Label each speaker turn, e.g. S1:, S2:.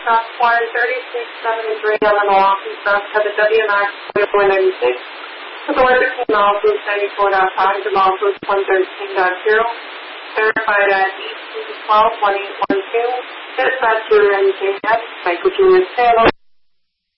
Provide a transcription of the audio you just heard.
S1: Squire 3673 on the Milwaukee South to the WMAX 496. The weather team also 94.5, the also 113.0. Verified at EC 121812. Dispatcher MJS, Michael Jr. Salem.